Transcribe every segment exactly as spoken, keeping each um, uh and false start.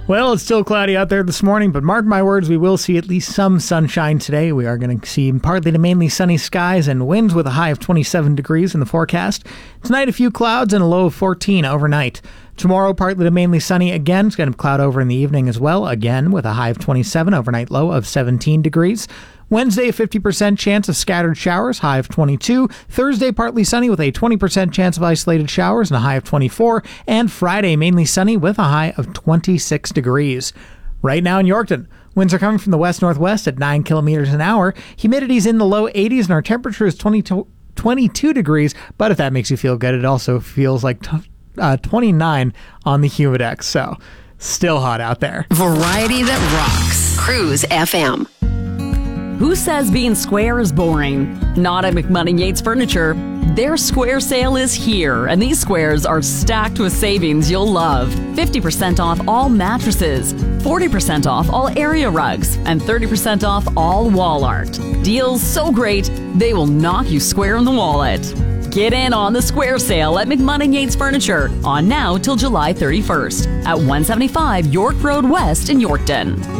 Well, it's still cloudy out there this morning, but mark my words, we will see at least some sunshine today. We are going to see partly to mainly sunny skies and winds with a high of twenty-seven degrees in the forecast. Tonight, a few clouds and a low of fourteen overnight. Tomorrow, partly to mainly sunny again. It's going to cloud over in the evening as well, again with a high of twenty-seven, overnight low of seventeen degrees. Wednesday, a fifty percent chance of scattered showers, high of twenty-two. Thursday, partly sunny with a twenty percent chance of isolated showers and a high of twenty-four. And Friday, mainly sunny with a high of twenty-six degrees. Right now in Yorkton, winds are coming from the west-northwest at nine kilometers an hour. Humidity's in the low eighties and our temperature is twenty-two degrees. But if that makes you feel good, it also feels like t- uh, twenty-nine on the Humidex. So still hot out there. Variety that rocks. Cruise F M. Who says being square is boring? Not at McMoney Yates Furniture. Their square sale is here, and these squares are stacked with savings you'll love. fifty percent off all mattresses, forty percent off all area rugs, and thirty percent off all wall art. Deals so great, they will knock you square in the wallet. Get in on the square sale at McMoney Yates Furniture, on now till July thirty-first at one seventy-five York Road West in Yorkton.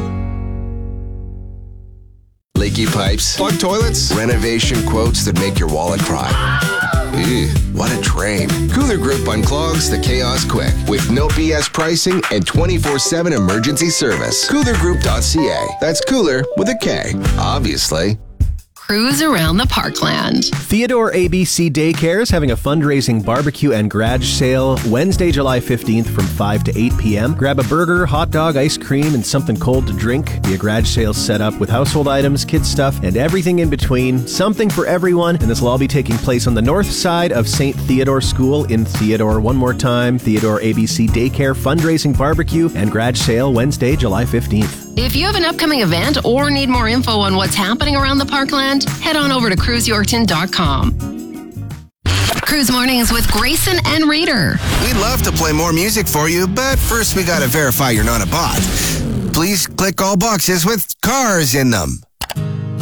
Leaky pipes, plugged toilets, renovation quotes that make your wallet cry. Ew, what a drain. Cooler Group unclogs the chaos quick with no B S pricing and twenty-four seven emergency service. cooler group dot c a. That's cooler with a K, obviously. Cruise around the Parkland. Theodore A B C Daycare is having a fundraising barbecue and garage sale Wednesday, July fifteenth from five to eight p.m. Grab a burger, hot dog, ice cream, and something cold to drink. The garage sale set up with household items, kids stuff, and everything in between. Something for everyone, and this will all be taking place on the north side of Saint Theodore School in Theodore. One more time, Theodore A B C Daycare fundraising barbecue and garage sale Wednesday, July fifteenth. If you have an upcoming event or need more info on what's happening around the Parkland, head on over to cruise yorkton dot com. Cruise Mornings with Grayson and Reader. We'd love to play more music for you, but first we gotta verify you're not a bot. Please click all boxes with cars in them.